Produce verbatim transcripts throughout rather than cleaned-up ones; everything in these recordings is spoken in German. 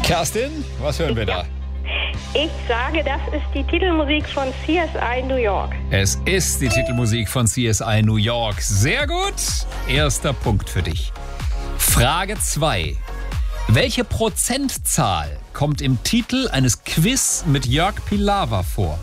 Kerstin, was hören wir da? Ich sage, das ist die Titelmusik von C S I New York. Es ist die Titelmusik von C S I New York. Sehr gut. Erster Punkt für dich. Frage zwei. Welche Prozentzahl kommt im Titel eines Quiz mit Jörg Pilawa vor?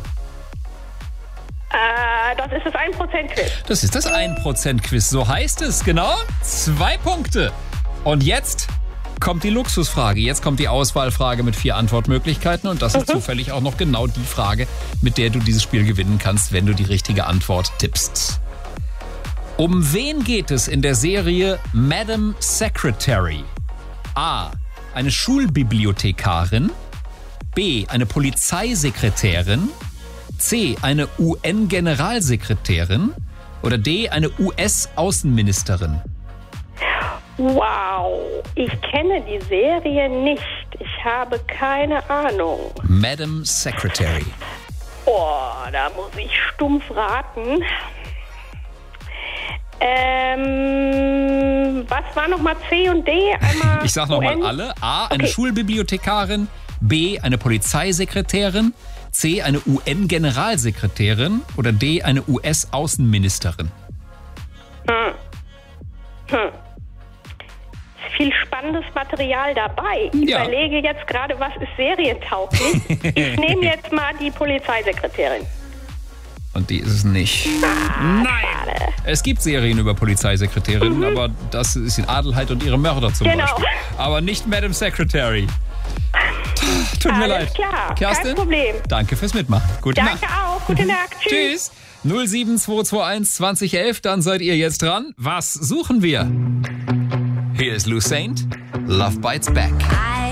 Äh, das ist das ein Prozent Quiz. Das ist das ein Prozent Quiz. So heißt es, genau. Zwei Punkte. Und jetzt kommt die Luxusfrage. Jetzt kommt die Auswahlfrage mit vier Antwortmöglichkeiten. Und das ist mhm. zufällig auch noch genau die Frage, mit der du dieses Spiel gewinnen kannst, wenn du die richtige Antwort tippst. Um wen geht es in der Serie Madam Secretary? A. Eine Schulbibliothekarin. B. Eine Polizeisekretärin. C. Eine U N-Generalsekretärin. Oder D. Eine U S-Außenministerin. Wow, ich kenne die Serie nicht. Ich habe keine Ahnung. Madam Secretary. Oh, da muss ich stumpf raten. Ähm, was war nochmal C und D? Einmal ich sag nochmal alle. A, eine okay. Schulbibliothekarin. B, eine Polizeisekretärin. C, eine U N-Generalsekretärin. Oder D, eine U S-Außenministerin. Hm. Hm. Viel spannendes Material dabei. Ich ja. überlege jetzt gerade, was ist serientauglich. Ich nehme jetzt mal die Polizeisekretärin. Und die ist es nicht. Ah, Nein! Schade. Es gibt Serien über Polizeisekretärinnen, mhm. aber das ist in Adelheid und ihre Mörder zum genau. Beispiel. Aber nicht Madam Secretary. Tut Alles mir leid. Klar, Kerstin, kein Problem. Danke fürs Mitmachen. Gute Danke Nacht. auch. Gute Nacht. Tschüss. Tschüss. null sieben zwei zwei eins zwanzig elf, dann seid ihr jetzt dran. Was suchen wir? Hier ist Lou Saint. Love Bites Back.